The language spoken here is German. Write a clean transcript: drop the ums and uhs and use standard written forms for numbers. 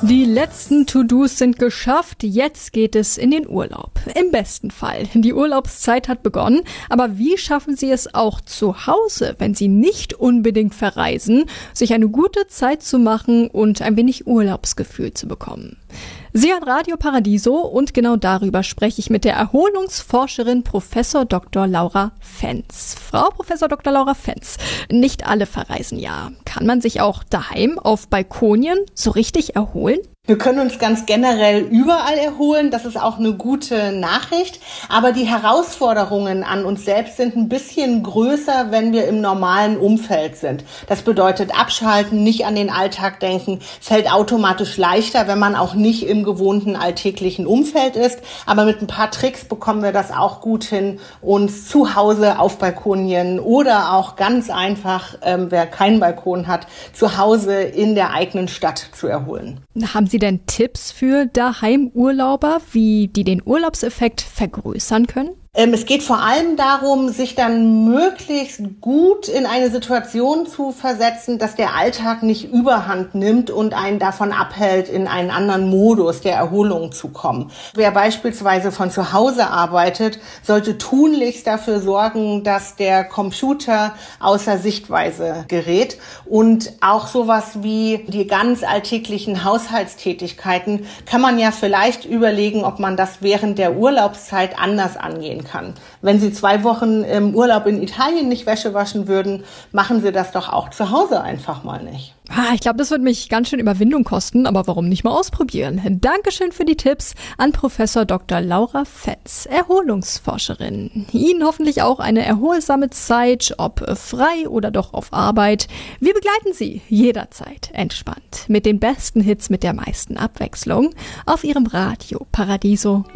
Die letzten To-Dos sind geschafft, jetzt geht es in den Urlaub. Im besten Fall. Die Urlaubszeit hat begonnen, aber wie schaffen Sie es auch zu Hause, wenn Sie nicht unbedingt verreisen, sich eine gute Zeit zu machen und ein wenig Urlaubsgefühl zu bekommen? Sie hören Radio Paradiso und genau darüber spreche ich mit der Erholungsforscherin Prof. Dr. Laura Fenz. Frau Prof. Dr. Laura Fenz, nicht alle verreisen ja. Kann man sich auch daheim auf Balkonien so richtig erholen? Wir können uns ganz generell überall erholen, das ist auch eine gute Nachricht, aber die Herausforderungen an uns selbst sind ein bisschen größer, wenn wir im normalen Umfeld sind. Das bedeutet abschalten, nicht an den Alltag denken, fällt automatisch leichter, wenn man auch nicht im gewohnten alltäglichen Umfeld ist, aber mit ein paar Tricks bekommen wir das auch gut hin, uns zu Hause auf Balkonien oder auch ganz einfach, wer keinen Balkon hat, zu Hause in der eigenen Stadt zu erholen. Haben Sie denn Tipps für Daheimurlauber, wie die den Urlaubseffekt vergrößern können? Es geht vor allem darum, sich dann möglichst gut in eine Situation zu versetzen, dass der Alltag nicht überhand nimmt und einen davon abhält, in einen anderen Modus der Erholung zu kommen. Wer beispielsweise von zu Hause arbeitet, sollte tunlichst dafür sorgen, dass der Computer außer Sichtweise gerät. Und auch sowas wie die ganz alltäglichen Haushaltstätigkeiten kann man ja vielleicht überlegen, ob man das während der Urlaubszeit anders angehen kann. Wenn Sie 2 Wochen im Urlaub in Italien nicht Wäsche waschen würden, machen Sie das doch auch zu Hause einfach mal nicht. Ich glaube, das wird mich ganz schön Überwindung kosten, aber warum nicht mal ausprobieren? Dankeschön für die Tipps an Prof. Dr. Laura Fenz, Erholungsforscherin. Ihnen hoffentlich auch eine erholsame Zeit, ob frei oder doch auf Arbeit. Wir begleiten Sie jederzeit entspannt mit den besten Hits mit der meisten Abwechslung auf Ihrem Radio Paradiso.